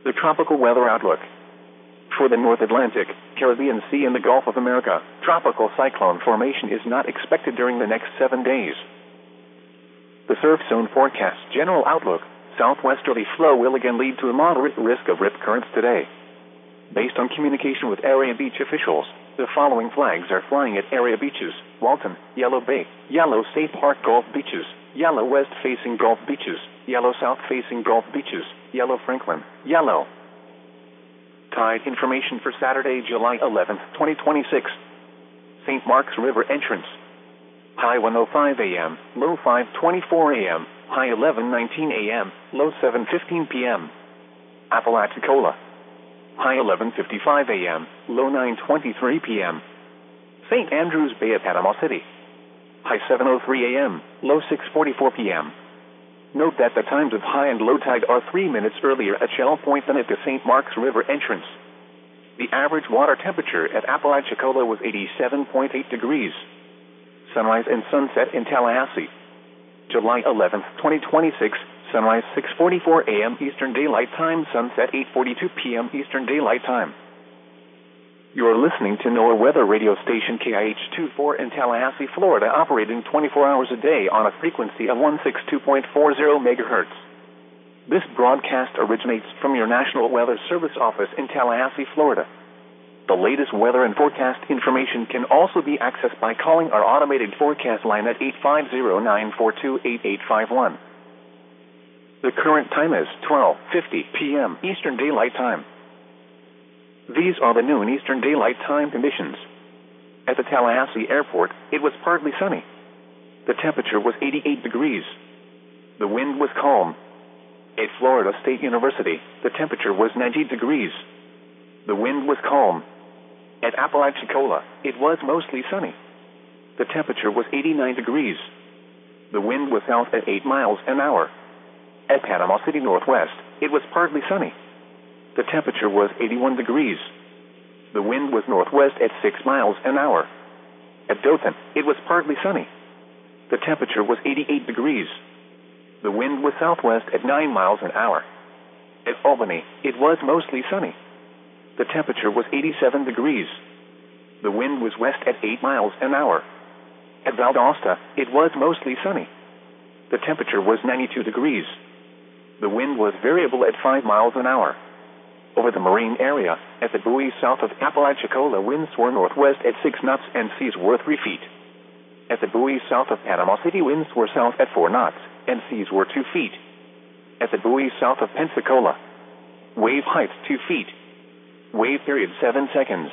The tropical weather outlook. For the North Atlantic, Caribbean Sea and the Gulf of America, tropical cyclone formation is not expected during the next 7 days. The surf zone forecast general outlook. Southwesterly flow will again lead to a moderate risk of rip currents today. Based on communication with area beach officials, the following flags are flying at area beaches: Walton, Yellow Bay, Yellow State Park Gulf Beaches, Yellow West facing Gulf Beaches, Yellow South facing Gulf Beaches, Yellow Franklin, Yellow. Tide information for Saturday, July 11, 2026. St. Mark's River entrance. High 1:05 a.m., low 5:24 a.m., high 11:19 a.m., low 7:15 p.m. Apalachicola. High 11:55 a.m., low 9:23 p.m. St. Andrews Bay at Panama City. High 7:03 a.m., low 6:44 p.m. Note that the times of high and low tide are 3 minutes earlier at Shell Point than at the St. Mark's River entrance. The average water temperature at Apalachicola was 87.8 degrees. Sunrise and sunset in Tallahassee. July 11, 2026, sunrise 6:44 a.m. Eastern Daylight Time, sunset 8:42 p.m. Eastern Daylight Time. You're listening to NOAA weather radio station KIH-24 in Tallahassee, Florida, operating 24 hours a day on a frequency of 162.40 MHz. This broadcast originates from your National Weather Service office in Tallahassee, Florida. The latest weather and forecast information can also be accessed by calling our automated forecast line at 850-942-8851. The current time is 12:50 p.m. Eastern Daylight Time. These are the noon Eastern Daylight Time conditions. At the Tallahassee Airport, it was partly sunny. The temperature was 88 degrees. The wind was calm. At Florida State University, the temperature was 90 degrees. The wind was calm. At Apalachicola, it was mostly sunny. The temperature was 89 degrees. The wind was south at 8 miles an hour. At Panama City Northwest, it was partly sunny. The temperature was 81 degrees. The wind was northwest at 6 miles an hour. At Dothan, it was partly sunny. The temperature was 88 degrees. The wind was southwest at 9 miles an hour. At Albany, it was mostly sunny. The temperature was 87 degrees. The wind was west at 8 miles an hour. At Valdosta, it was mostly sunny. The temperature was 92 degrees. The wind was variable at 5 miles an hour. Over the marine area, at the buoy south of Apalachicola, winds were northwest at 6 knots and seas were 3 feet. At the buoy south of Panama City, winds were south at 4 knots and seas were 2 feet. At the buoy south of Pensacola, wave height 2 feet. Wave period 7 seconds.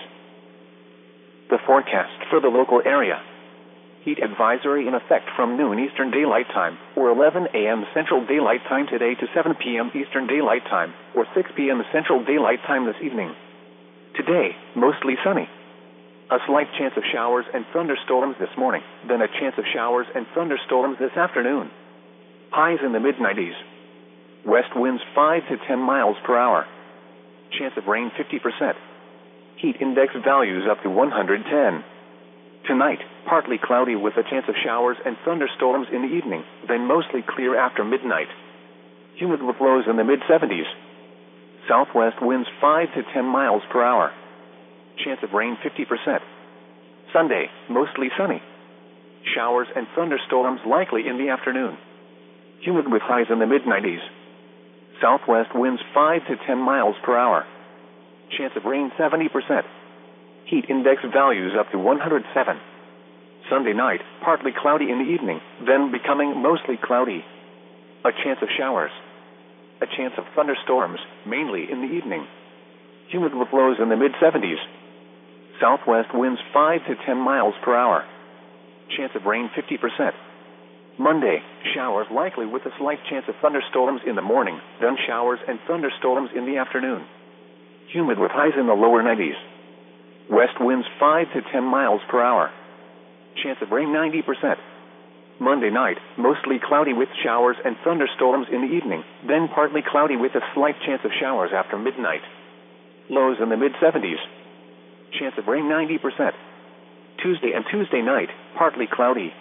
The forecast for the local area. Heat advisory in effect from noon Eastern Daylight Time, or 11 a.m. Central Daylight Time today to 7 p.m. Eastern Daylight Time, or 6 p.m. Central Daylight Time this evening. Today, mostly sunny. A slight chance of showers and thunderstorms this morning, then a chance of showers and thunderstorms this afternoon. Highs in the mid-90s. West winds 5 to 10 miles per hour. Chance of rain 50%. Heat index values up to 110. Tonight, partly cloudy with a chance of showers and thunderstorms in the evening, then mostly clear after midnight. Humid with lows in the mid-70s. Southwest winds 5 to 10 miles per hour. Chance of rain 50%. Sunday, mostly sunny. Showers and thunderstorms likely in the afternoon. Humid with highs in the mid-90s. Southwest winds 5 to 10 miles per hour. Chance of rain 70%. Heat index values up to 107. Sunday night, partly cloudy in the evening, then becoming mostly cloudy. A chance of showers. A chance of thunderstorms, mainly in the evening. Humid with lows in the mid-70s. Southwest winds 5 to 10 miles per hour. Chance of rain 50%. Monday, showers likely with a slight chance of thunderstorms in the morning, then showers and thunderstorms in the afternoon. Humid with highs in the lower 90s. West winds 5 to 10 miles per hour. Chance of rain 90%. Monday night, mostly cloudy with showers and thunderstorms in the evening, then partly cloudy with a slight chance of showers after midnight. Lows in the mid-70s. Chance of rain 90%. Tuesday and Tuesday night, partly cloudy.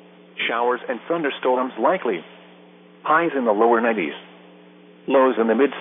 Showers and thunderstorms likely. Highs in the lower 90s. Lows in the mid